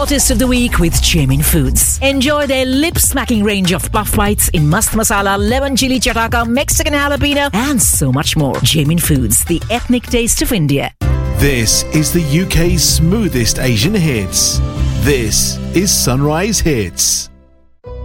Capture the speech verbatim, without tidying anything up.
hottest of the week with Jamin Foods. Enjoy their lip-smacking range of puff bites in mast masala, lemon chili chataka, Mexican jalapeno, and so much more. Jamin Foods, the ethnic taste of India. This is the U K's smoothest Asian hits. This is Sunrise Hits.